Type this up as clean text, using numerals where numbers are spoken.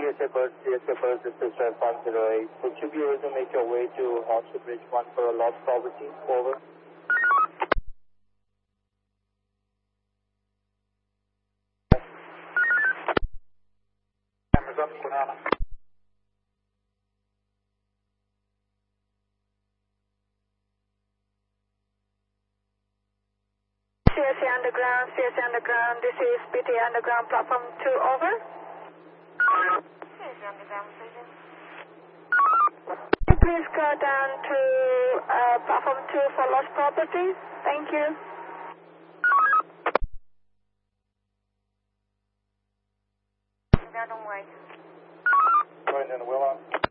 CSA Bird, this is 508. Would you be able to make your way to Horseshoe Bridge 1 for a lost property? Over. Amazon Banana. CSA Underground, this is PT Underground, platform 2, over. CSA Underground, speaking. Please go down to platform 2 for lost property. Thank you. Down on way. Going in the Willow.